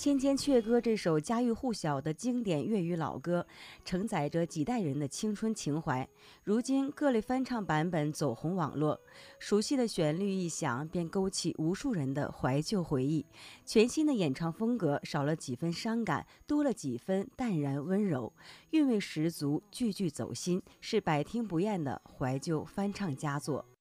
《千千阙歌》这首家喻户晓的经典粤语老歌，承载着几代人的青春情怀。如今各类翻唱版本走红网络，熟悉的旋律一响，便勾起无数人的怀旧回忆。全新的演唱风格，少了几分伤感，多了几分淡然温柔，韵味十足，句句走心，是百听不厌的怀旧翻唱佳作。